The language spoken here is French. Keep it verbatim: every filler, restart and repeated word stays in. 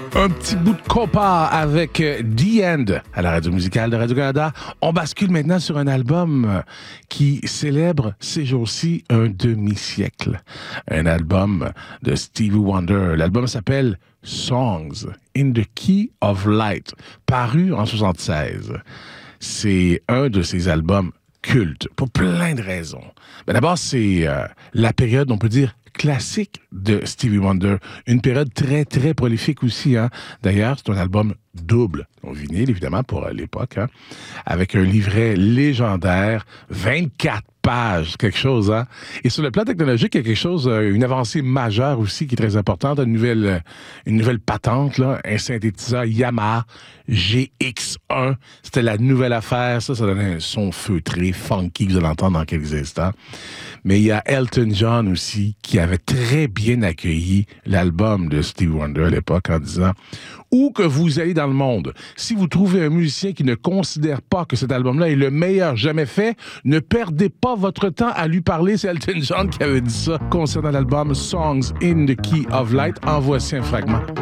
Un petit bout de copa avec The End à la radio musicale de Radio-Canada. On bascule maintenant sur un album qui célèbre ces jours-ci un demi-siècle. Un album de Stevie Wonder. L'album s'appelle Songs in the Key of Light, paru en soixante-seize. C'est un de ses albums cultes pour plein de raisons. Mais d'abord, c'est euh, la période, on peut dire, classique de Stevie Wonder. Une période très, très prolifique aussi. Hein? D'ailleurs, c'est un album double, au vinyle, évidemment, pour euh, l'époque, hein? Avec un livret légendaire, vingt-quatre pages, quelque chose. Hein? Et sur le plan technologique, il y a quelque chose, euh, une avancée majeure aussi qui est très importante, une nouvelle, euh, une nouvelle patente, là, un synthétiseur Yamaha G X un. C'était la nouvelle affaire. Ça, ça donnait un son feutré, funky, que vous allez entendre dans quelques instants. Mais il y a Elton John aussi, qui avait très bien accueilli l'album de Stevie Wonder à l'époque en disant « Où que vous ayez dans le monde, si vous trouvez un musicien qui ne considère pas que cet album-là est le meilleur jamais fait, ne perdez pas votre temps à lui parler. » C'est Elton John qui avait dit ça concernant l'album « Songs in the Key of Light ». En voici un fragment.